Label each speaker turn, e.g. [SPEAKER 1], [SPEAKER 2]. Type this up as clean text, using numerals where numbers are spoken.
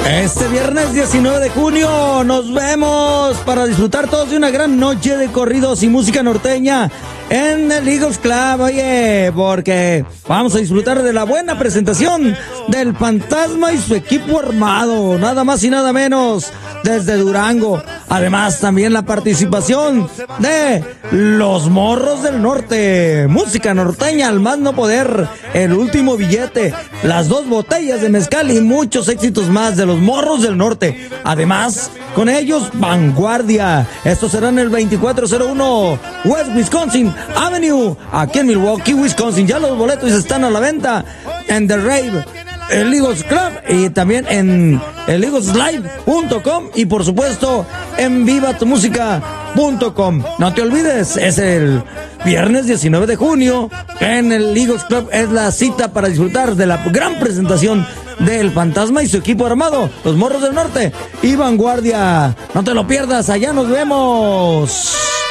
[SPEAKER 1] Este viernes 19 de junio nos vemos para disfrutar todos de una gran noche de corridos y música norteña en el Eagles Club. Oye, porque vamos a disfrutar de la buena presentación del Fantasma y su equipo armado, nada más y nada menos, desde Durango. Además, también la participación de Los Morros del Norte, música norteña al más no poder, El Último Billete, Las Dos Botellas de Mezcal y muchos éxitos más de Los Morros del Norte. Además, con ellos, Vanguardia. Esto será en el 2401 West Wisconsin Avenue, aquí en Milwaukee, Wisconsin. Ya los boletos están a la venta en The Rave, el Eagles Club, y también en el eagleslive.com y por supuesto en vivatumusica.com. No te olvides, es el viernes 19 de junio en el Eagles Club. Es la cita para disfrutar de la gran presentación del Fantasma y su equipo armado, Los Morros del Norte y Vanguardia. No te lo pierdas, allá nos vemos.